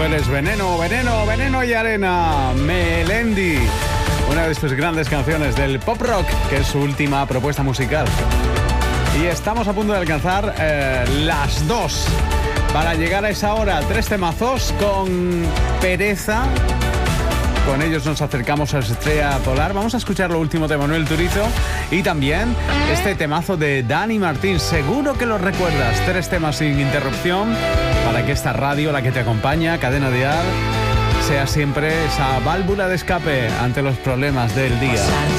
Tú eres veneno, veneno, veneno y arena. Melendi, una de sus grandes canciones del pop rock, que es su última propuesta musical. Y estamos a punto de alcanzar las 2 para llegar a esa hora. 3 temazos con Pereza. Con ellos nos acercamos a la estrella polar. Vamos a escuchar lo último de Manuel Turizo y también este temazo de Dani Martín. Seguro que lo recuerdas. 3 temas sin interrupción para que esta radio, la que te acompaña, Cadena Dial, sea siempre esa válvula de escape ante los problemas del día.